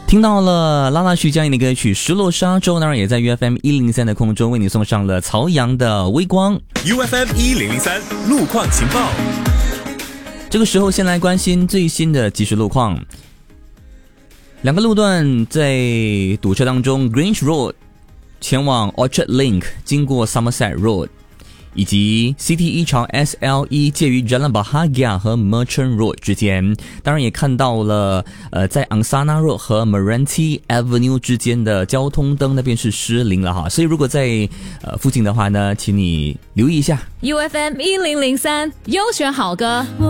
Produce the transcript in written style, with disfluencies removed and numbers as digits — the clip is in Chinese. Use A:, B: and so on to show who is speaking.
A: 听到了拉拉徐佳莹的歌曲《失落沙洲》，当然也在 UFM103 的空中为你送上了曹阳的微光。
B: UFM103 路况情报。
A: 这个时候先来关心最新的即时路况。两个路段在堵车当中， Grange Road 前往 Orchard Link 经过 Somerset Road， 以及 CT1 朝 SLE 介于 Jalan Bahagia 和 Merchant Road 之间。当然也看到了在 Angsana Road 和 Meranti Avenue 之间的交通灯那边是失灵了哈，所以如果在附近的话呢，请你留意一下。
C: UFM1003 优选好歌。